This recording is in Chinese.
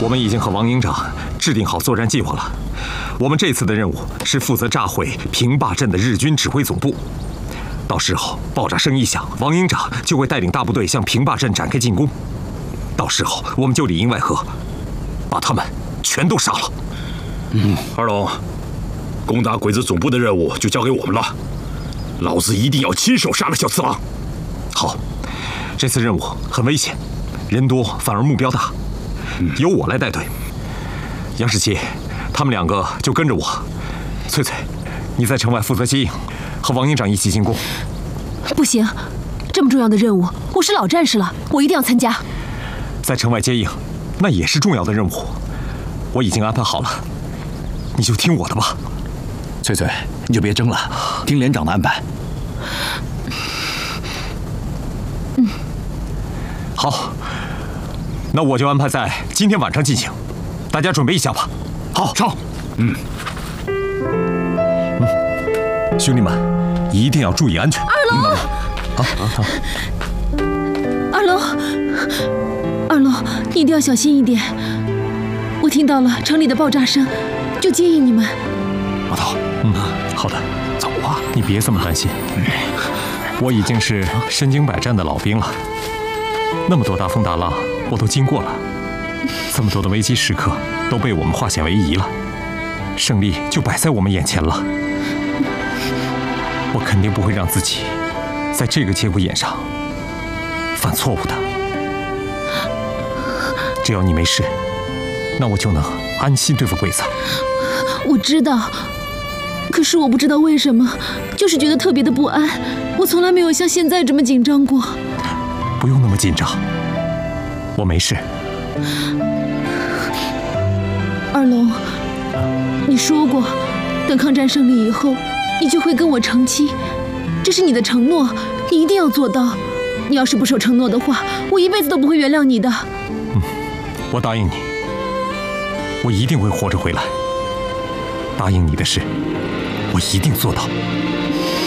我们已经和王营长制定好作战计划了。我们这次的任务是负责炸毁平坝镇的日军指挥总部。到时候爆炸声一响，王营长就会带领大部队向平坝镇展开进攻。到时候我们就里应外合，把他们全都杀了。 二龙，攻打鬼子总部的任务就交给我们了。老子一定要亲手杀了小次郎。 好，这次任务很危险，人多反而目标大，由我来带队。杨士奇，他们2个就跟着我。翠翠，你在城外负责接应，和王营长一起进攻。 不行，这么重要的任务，我是老战士了，我一定要参加。 在城外接应，那也是重要的任务，我已经安排好了，你就听我的吧。 翠翠，你就别争了，听连长的安排。 好，那我就安排在今天晚上进行，大家准备一下吧。 好， 上。 兄弟们，一定要注意安全。 二龙，你一定要小心一点。我听到了城里的爆炸声，就接应你们。 老头， 好的， 走啊！ 你别这么担心，我已经是身经百战的老兵了，那么多大风大浪我都经过了，这么多的危机时刻都被我们化险为夷了，胜利就摆在我们眼前了。我肯定不会让自己在这个节骨眼上犯错误的。只要你没事，那我就能安心对付鬼子。 我知道，可是我不知道为什么，就是觉得特别的不安。我从来没有像现在这么紧张过。 不用那么紧张，我没事。 二龙，你说过，等抗战胜利以后，你就会跟我成亲，这是你的承诺，你一定要做到。你要是不守承诺的话，我一辈子都不会原谅你的。 我答应你，我一定会活着回来。答应你的事，我一定做到。